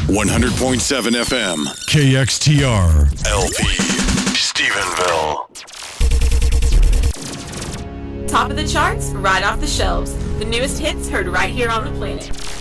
100.7 FM. KXTR. LP. Stephenville. Top of the charts, right off the shelves. The newest hits heard right here on the planet.